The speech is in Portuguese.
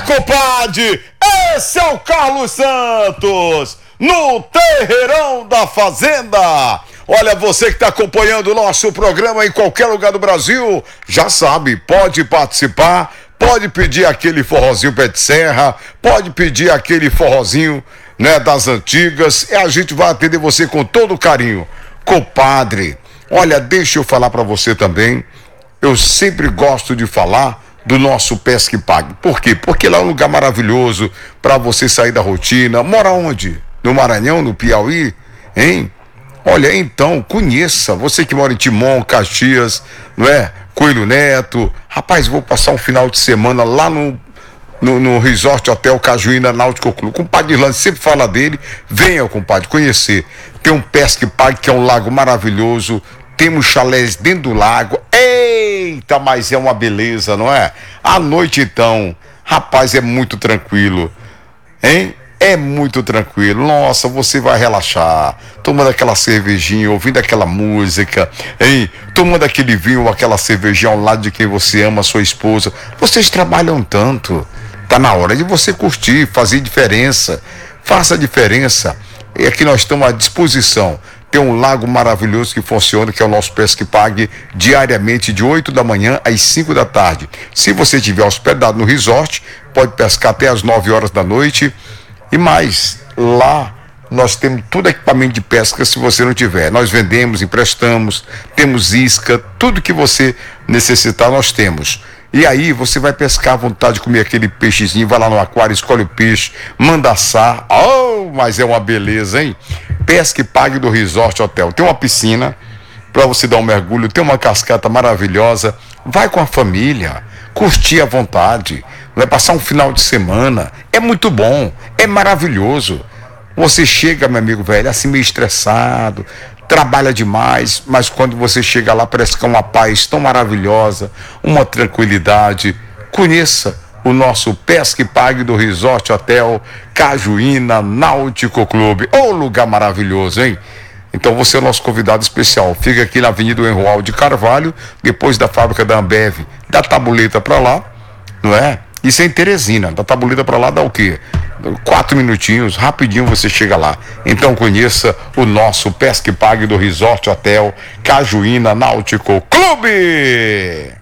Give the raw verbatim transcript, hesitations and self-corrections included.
compadre, esse é o Carlos Santos, no Terreirão da Fazenda. Olha, você que está acompanhando o nosso programa em qualquer lugar do Brasil, já sabe, pode participar, pode pedir aquele forrozinho pé de serra, pode pedir aquele forrozinho, né, das antigas, e a gente vai atender você com todo carinho. Compadre, olha, deixa eu falar para você também, eu sempre gosto de falar do nosso Pesque Pague. Por quê? Porque lá é um lugar maravilhoso para você sair da rotina. Mora onde? No Maranhão, no Piauí? Hein? Olha, então, conheça. Você que mora em Timon, Caxias, não é? Coelho Neto. Rapaz, vou passar um final de semana lá no, no, no Resort Hotel Cajuína Náutico Clube. O compadre Irlande sempre fala dele. Venha, compadre, conhecer. Tem um Pesque Pague, que é um lago maravilhoso. Temos chalés dentro do lago. Eita, mas é uma beleza, não é? À noite, então, rapaz, é muito tranquilo, hein? É muito tranquilo. Nossa, você vai relaxar, tomando aquela cervejinha, ouvindo aquela música, hein? Tomando aquele vinho ou aquela cervejinha ao lado de quem você ama, sua esposa. Vocês trabalham tanto. Tá na hora de você curtir, fazer diferença. Faça a diferença. E aqui nós estamos à disposição. Tem um lago maravilhoso que funciona, que é o nosso Pesque Pague, diariamente de oito da manhã às cinco da tarde. Se você estiver hospedado no resort, pode pescar até às nove horas da noite. E mais, lá nós temos todo equipamento de pesca se você não tiver. Nós vendemos, emprestamos, temos isca, tudo que você necessitar nós temos. E aí você vai pescar à vontade de comer aquele peixezinho, vai lá no aquário, escolhe o peixe, manda assar. Oh, mas é uma beleza, hein? Pesque Pague do Resort Hotel. Tem uma piscina para você dar um mergulho, tem uma cascata maravilhosa. Vai com a família, curtir à vontade, vai passar um final de semana. É muito bom, é maravilhoso. Você chega, meu amigo velho, assim meio estressado, trabalha demais, mas quando você chega lá parece que é uma paz tão maravilhosa, uma tranquilidade. Conheça o nosso Pesque Pague do Resort Hotel Cajuína Náutico Clube. Ô, lugar maravilhoso, hein? Então você é o nosso convidado especial. Fica aqui na Avenida Enroal de Carvalho, depois da fábrica da Ambev, da Tabuleta para lá, não é? Isso é em Teresina, da Tabuleta para lá dá o quê? Quatro minutinhos, rapidinho você chega lá. Então conheça o nosso Pesque Pague do Resort Hotel Cajuína Náutico Clube.